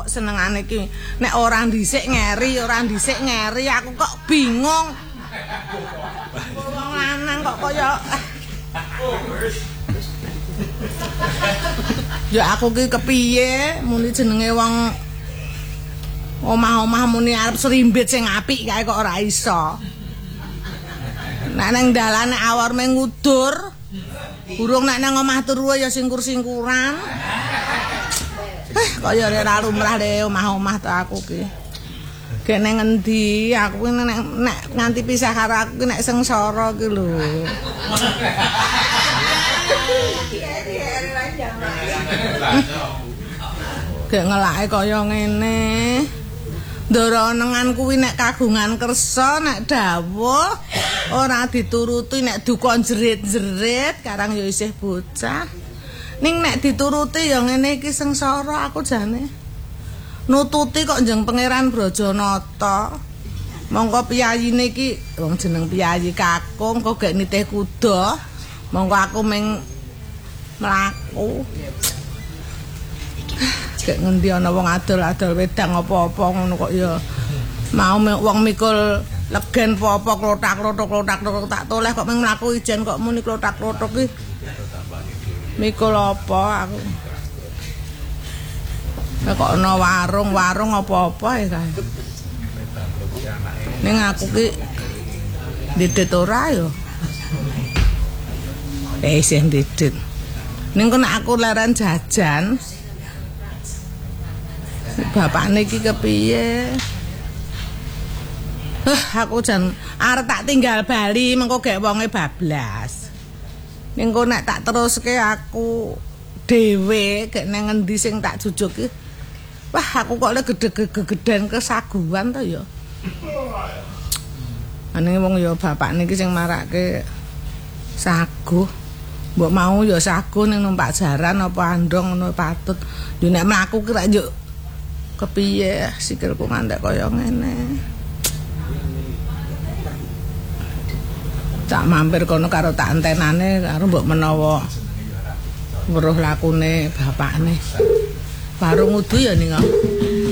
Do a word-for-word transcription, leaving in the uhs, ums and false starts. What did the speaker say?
kok senengane iki nek ora dhisik ngeri, ora dhisik ngeri, aku kok bingung. Wong lanang kok kaya ya aku ki kepiye muni jenenge wong omah-omah muni arep serimbit sing apik kae kok ora iso. Nek nang dalane awar meng ngudur. Burung nek nang omah turu ya singkur-singkuran. Eh kaya ora lumrah le omah-omah to aku ki. Gek nang endi aku nek nek nganti pisah karo aku ki nek sengsara ki lho. Gek ngelake kaya ngene. Ndara nengan kuwi nek kagungan kersa nek dawuh ora dituruti nek duka jerit-jerit karang ya isih bocah. Ning nek dituruti ya ngene iki sengsara aku jane. Nututi kok njeng Pangeran Brajanata. Monggo piyayine iki wong jeneng piyayi kakung kok gek nitih kuda. Monggo aku meng mlaku. Gek ngendi ana wong adol-adol wedang apa-apa ngono kok ya mau wong mikul legen apa-apa klothak-klothok klothak tak toleh kok meng mlaku ijen kok muni klothak-klothok iki mikul apa aku kok ana warung-warung apa-apa ya kae ning aku ki didit ora ya eh sing didit ning kok aku leren jajan bapakne iki kepiye? Heh, aku jan arep tak tinggal bali mengko gek wonge bablas. Ning kok nek tak teruske aku dhewe gek nang ngendi sing tak jujuki. Wah, aku kok le gede-geden kesaguan to ya. Ane wong ya bapakne iki sing marake saguh. Mbok mau ya saguh ning numpak jaran apa andong ngono patut. Yo nek mlaku ki rak yo kepiye sikilku ngantek kaya ngene. Tak mampir kono karo tak entenane karo mbok menawa weruh lakune bapakne. Baru ngudu ya ning.